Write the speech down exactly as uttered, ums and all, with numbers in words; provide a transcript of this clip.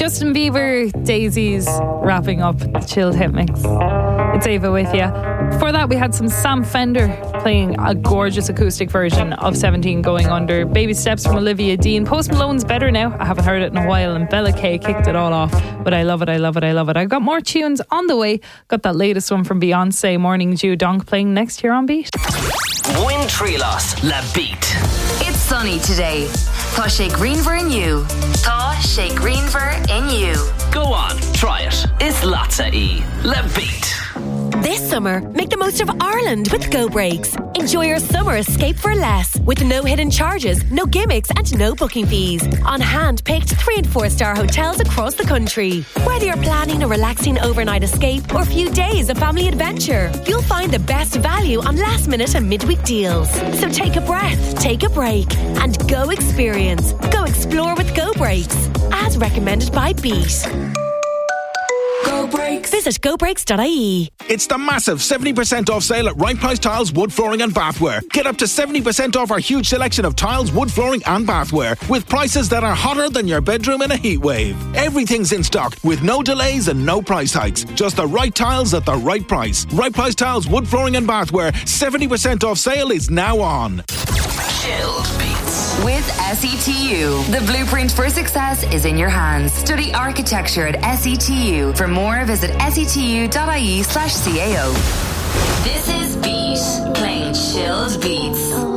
Justin Bieber, Daisies, wrapping up the chilled hit mix. It's Ava with you. Before that, we had some Sam Fender playing a gorgeous acoustic version of seventeen Going Under. Baby Steps from Olivia Dean. Post Malone's Better Now. I haven't heard it in a while, and Bella K kicked it all off. But I love it, I love it, I love it. I've got more tunes on the way. Got that latest one from Beyonce, Morning Dew Donk, playing next here on Beat. Win Trilos La Beat. It's sunny today. Tá sé greenver in you. Tá sé greenver in you. Go on, try it. It's Latza E. La Beat. This summer, make the most of Ireland with Go Breaks. Enjoy your summer escape for less, with no hidden charges, no gimmicks and no booking fees, on hand-picked three and four star hotels across the country. Whether you're planning a relaxing overnight escape or a few days of family adventure, you'll find the best value on last minute and midweek deals. So take a breath, take a break and go experience. Go explore with Go Breaks, as recommended by Beat. Go Breaks. Visit go breaks dot I E. It's the massive seventy percent off sale at Right Price Tiles, Wood Flooring and Bathware. Get up to seventy percent off our huge selection of tiles, wood flooring and bathware, with prices that are hotter than your bedroom in a heat wave. Everything's in stock with no delays and no price hikes. Just the right tiles at the right price. Right Price Tiles, Wood Flooring and Bathware. seventy percent off sale is now on. Chilled Beats. With S E T U, the blueprint for success is in your hands. Study architecture at S E T U. For more, visit setu.ie slash CAO. This is Beat, playing chilled beats.